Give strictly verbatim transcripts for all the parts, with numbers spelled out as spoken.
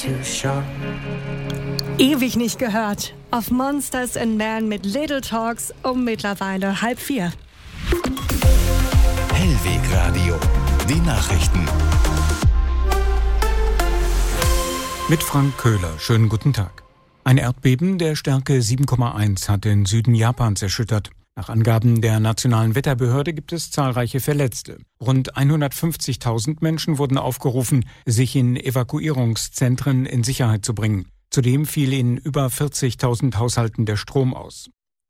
Ewig nicht gehört. Auf Monsters and Men mit Little Talks um mittlerweile halb vier. Hellweg Radio, die Nachrichten. Mit Frank Köhler, schönen guten Tag. Ein Erdbeben der Stärke sieben Komma eins hat den Süden Japans erschüttert. Nach Angaben der Nationalen Wetterbehörde gibt es zahlreiche Verletzte. Rund hundertfünfzigtausend Menschen wurden aufgerufen, sich in Evakuierungszentren in Sicherheit zu bringen. Zudem fiel in über vierzigtausend Haushalten der Strom aus.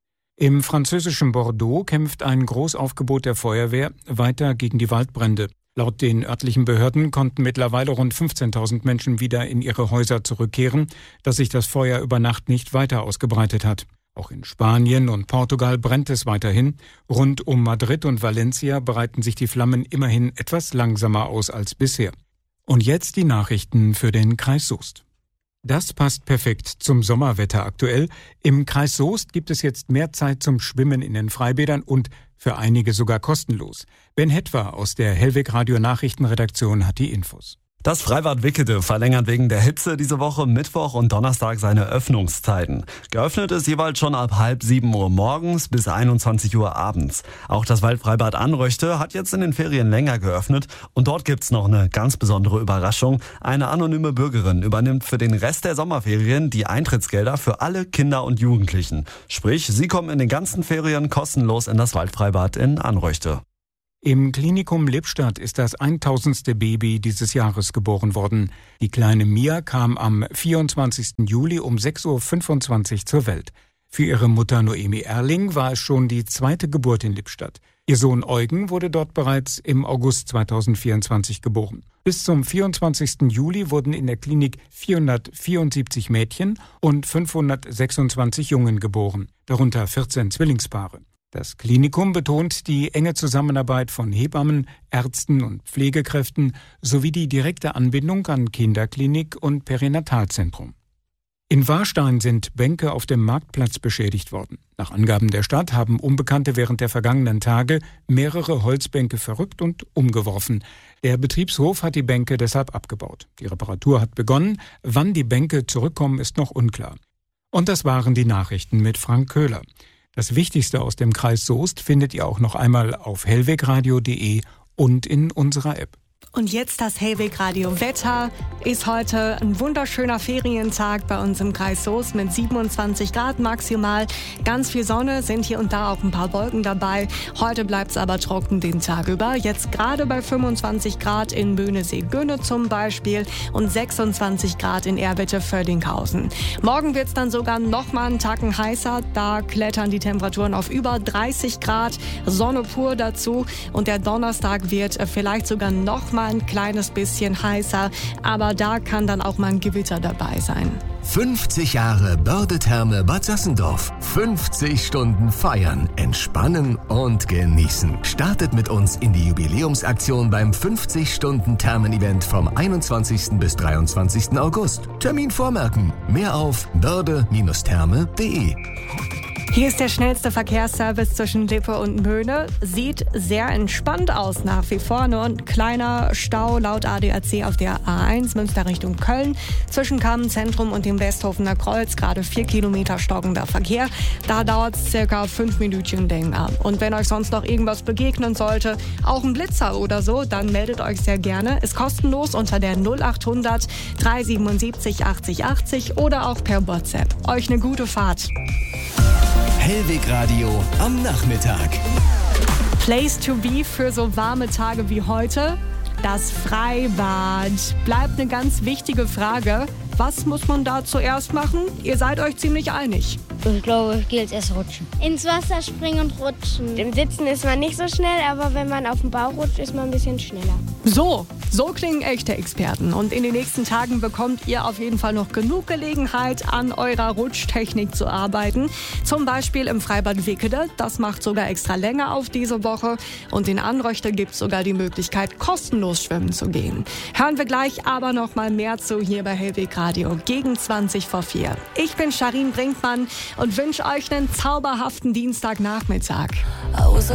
Im französischen Bordeaux kämpft ein Großaufgebot der Feuerwehr weiter gegen die Waldbrände. Laut den örtlichen Behörden konnten mittlerweile rund fünfzehntausend Menschen wieder in ihre Häuser zurückkehren, dass sich das Feuer über Nacht nicht weiter ausgebreitet hat. Auch in Spanien und Portugal brennt es weiterhin. Rund um Madrid und Valencia breiten sich die Flammen immerhin etwas langsamer aus als bisher. Und jetzt die Nachrichten für den Kreis Soest. Das passt perfekt zum Sommerwetter aktuell. Im Kreis Soest gibt es jetzt mehr Zeit zum Schwimmen in den Freibädern und für einige sogar kostenlos. Ben Hetwer aus der Hellweg Radio Nachrichtenredaktion hat die Infos. Das Freibad Wickede verlängert wegen der Hitze diese Woche Mittwoch und Donnerstag seine Öffnungszeiten. Geöffnet ist jeweils schon ab halb sieben Uhr morgens bis einundzwanzig Uhr abends. Auch das Waldfreibad Anröchte hat jetzt in den Ferien länger geöffnet und dort gibt's noch eine ganz besondere Überraschung. Eine anonyme Bürgerin übernimmt für den Rest der Sommerferien die Eintrittsgelder für alle Kinder und Jugendlichen. Sprich, sie kommen in den ganzen Ferien kostenlos in das Waldfreibad in Anröchte. Im Klinikum Lippstadt ist das tausendste Baby dieses Jahres geboren worden. Die kleine Mia kam am vierundzwanzigsten Juli um sechs Uhr fünfundzwanzig zur Welt. Für ihre Mutter Noemi Erling war es schon die zweite Geburt in Lippstadt. Ihr Sohn Eugen wurde dort bereits im August zweitausendvierundzwanzig geboren. Bis zum vierundzwanzigsten Juli wurden in der Klinik vierhundertvierundsiebzig Mädchen und fünfhundertsechsundzwanzig Jungen geboren, darunter vierzehn Zwillingspaare. Das Klinikum betont die enge Zusammenarbeit von Hebammen, Ärzten und Pflegekräften sowie die direkte Anbindung an Kinderklinik und Perinatalzentrum. In Warstein sind Bänke auf dem Marktplatz beschädigt worden. Nach Angaben der Stadt haben Unbekannte während der vergangenen Tage mehrere Holzbänke verrückt und umgeworfen. Der Betriebshof hat die Bänke deshalb abgebaut. Die Reparatur hat begonnen. Wann die Bänke zurückkommen, ist noch unklar. Und das waren die Nachrichten mit Frank Köhler. Das Wichtigste aus dem Kreis Soest findet ihr auch noch einmal auf hellwegradio punkt de und in unserer App. Und jetzt das Hellweg Radio Wetter. Ist heute ein wunderschöner Ferientag bei uns im Kreis Soest mit siebenundzwanzig Grad maximal. Ganz viel Sonne, sind hier und da auch ein paar Wolken dabei. Heute bleibt es aber trocken den Tag über. Jetzt gerade bei fünfundzwanzig Grad in Böhnesee-Gönne zum Beispiel und sechsundzwanzig Grad in Erwitte-Vördinghausen. Morgen wird es dann sogar noch mal einen Tacken heißer. Da klettern die Temperaturen auf über dreißig Grad. Sonne pur dazu. Und der Donnerstag wird vielleicht sogar noch mal ein kleines bisschen heißer, aber da kann dann auch mal ein Gewitter dabei sein. fünfzig Jahre Börde-Therme Bad Sassendorf. fünfzig Stunden feiern, entspannen und genießen. Startet mit uns in die Jubiläumsaktion beim fünfzig-Stunden-Thermen-Event vom einundzwanzigsten bis dreiundzwanzigsten August. Termin vormerken. Mehr auf börde Therme punkt de. Hier ist der schnellste Verkehrsservice zwischen Lippe und Möhne. Sieht sehr entspannt aus nach wie vor. Nur ein kleiner Stau laut A D A C auf der A eins Münster Richtung Köln. Zwischen Kammenzentrum und dem Westhofener Kreuz gerade vier Kilometer stockender Verkehr. Da dauert es circa fünf Minütchen länger. Und wenn euch sonst noch irgendwas begegnen sollte, auch ein Blitzer oder so, dann meldet euch sehr gerne. Ist kostenlos unter der null achthundert dreihundertsiebenundsiebzig achtzig achtzig oder auch per WhatsApp. Euch eine gute Fahrt. Hellweg Radio am Nachmittag. Place to be für so warme Tage wie heute? Das Freibad. Bleibt eine ganz wichtige Frage. Was muss man da zuerst machen? Ihr seid euch ziemlich einig. Ich glaube, gilt erst rutschen. Ins Wasser springen und rutschen. Im Sitzen ist man nicht so schnell, aber wenn man auf dem Bauch rutscht, ist man ein bisschen schneller. So, so klingen echte Experten. Und in den nächsten Tagen bekommt ihr auf jeden Fall noch genug Gelegenheit, an eurer Rutschtechnik zu arbeiten. Zum Beispiel im Freibad Wickede. Das macht sogar extra länger auf diese Woche. Und in Anröchte gibt es sogar die Möglichkeit, kostenlos schwimmen zu gehen. Hören wir gleich aber noch mal mehr zu hier bei Hellweg Radio gegen zwanzig vor vier. Ich bin Sharin Brinkmann und wünsche euch einen zauberhaften Dienstagnachmittag.